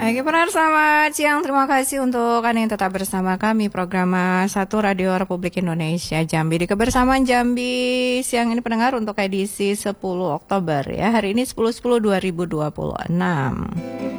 Oke, pendengar selamat siang. Terima kasih untuk Anda yang tetap bersama kami program 1 Radio Republik Indonesia Jambi. Di Kebersamaan Jambi siang ini pendengar untuk edisi 10 Oktober ya. Hari ini 10/10/2026.